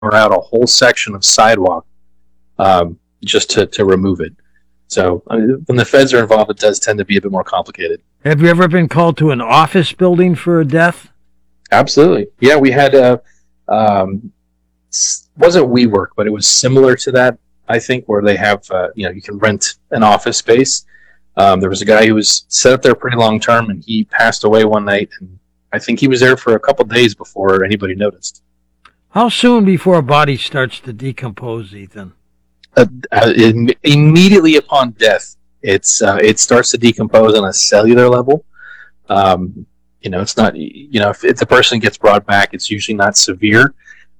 out a whole section of sidewalk just to remove it. So when the feds are involved, it does tend to be a bit more complicated. Have you ever been called to an office building for a death? Absolutely. Yeah, we had wasn't WeWork, but it was similar to that, I think, where they have, you can rent an office space. There was a guy who was set up there pretty long term, and he passed away one night, and I think he was there for a couple days before anybody noticed. How soon before a body starts to decompose, Ethan? Immediately upon death, it starts to decompose on a cellular level. It's not, if the person gets brought back, it's usually not severe.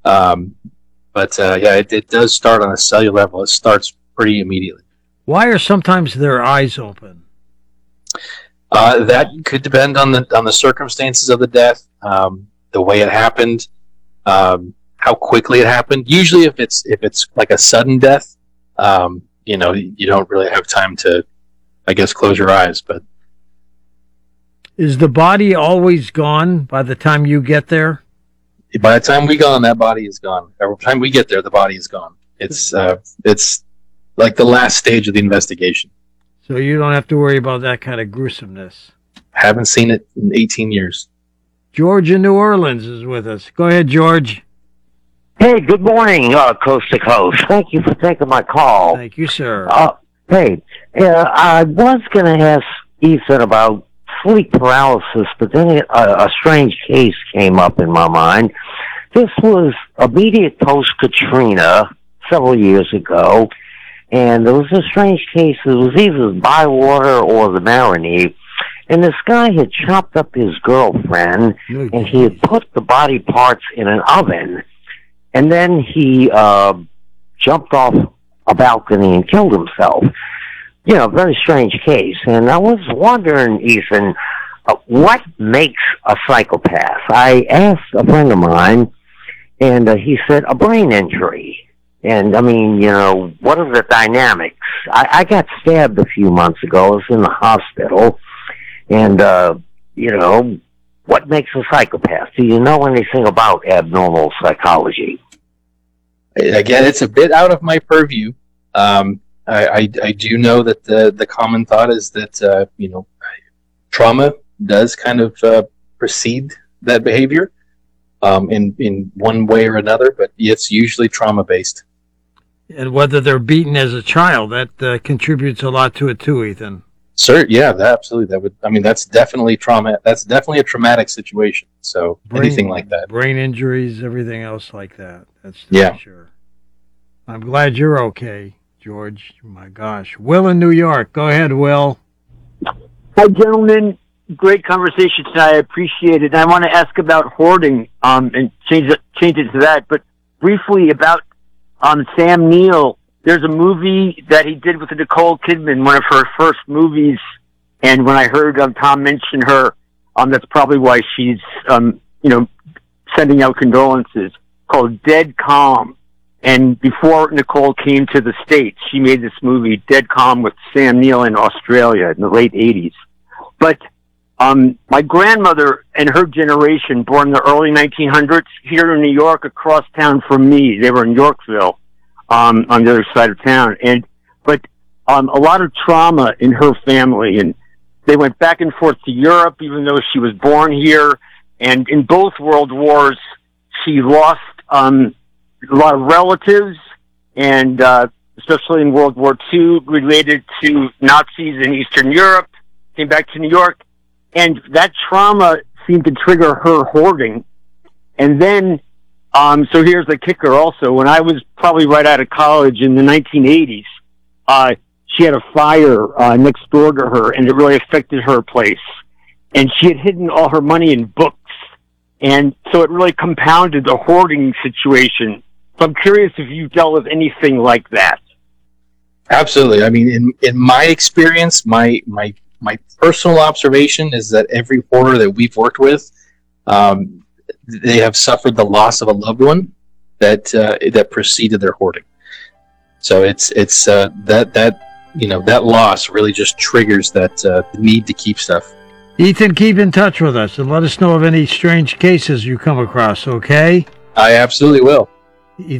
It does start on a cellular level. It starts pretty immediately. Why are sometimes their eyes open? That could depend on the circumstances of the death, the way it happened, how quickly it happened. Usually, if it's like a sudden death, you don't really have time to, I guess, close your eyes. But is the body always gone by the time you get there? By the time we gone, that body is gone. By the time we get there, the body is gone. It's like the last stage of the investigation. So you don't have to worry about that kind of gruesomeness. Haven't seen it in 18 years. George in New Orleans is with us. Go ahead, George. Hey, good morning, Coast to Coast. Thank you for taking my call. Thank you, sir. I was going to ask Ethan about sleep paralysis, but then a strange case came up in my mind. This was immediate post-Katrina several years ago, and there was a strange case. It was either the Bywater or the Marigny, and this guy had chopped up his girlfriend, and he had put the body parts in an oven, and then he jumped off a balcony and killed himself. Very strange case. And I was wondering, Ethan, what makes a psychopath? I asked a friend of mine, and he said a brain injury. And, what are the dynamics? I got stabbed a few months ago. I was in the hospital. And, what makes a psychopath? Do you know anything about abnormal psychology? Again, it's a bit out of my purview. I do know that the common thought is that, trauma does kind of precede that behavior in one way or another, but it's usually trauma-based. And whether they're beaten as a child, that contributes a lot to it too, Ethan. Sir, yeah, absolutely. That's definitely trauma. That's definitely a traumatic situation. So anything like that. Brain injuries, everything else like that. That's for sure. I'm glad you're okay, George. My gosh. Will in New York. Go ahead, Will. Hi, gentlemen. Great conversation tonight. I appreciate it. I want to ask about hoarding and change it to that. But briefly about Sam Neill. There's a movie that he did with Nicole Kidman, one of her first movies. And when I heard Tom mention her, that's probably why she's, sending out condolences, called Dead Calm. And before Nicole came to the States, she made this movie, Dead Calm, with Sam Neill in Australia in the late 80s. But my grandmother and her generation, born in the early 1900s, here in New York, across town from me, they were in Yorkville, on the other side of town. But a lot of trauma in her family, and they went back and forth to Europe, even though she was born here. And in both world wars, she lost a lot of relatives, and especially in World War II, related to Nazis in Eastern Europe, came back to New York, and that trauma seemed to trigger her hoarding. And then, so here's the kicker also. When I was probably right out of college in the 1980s, she had a fire next door to her, and it really affected her place. And she had hidden all her money in books. And so it really compounded the hoarding situation. So I'm curious if you've dealt with anything like that. Absolutely. I mean, in my experience, my personal observation is that every hoarder that we've worked with, they have suffered the loss of a loved one that preceded their hoarding. So it's that loss really just triggers that need to keep stuff. Ethan, keep in touch with us and let us know of any strange cases you come across, okay? I absolutely will.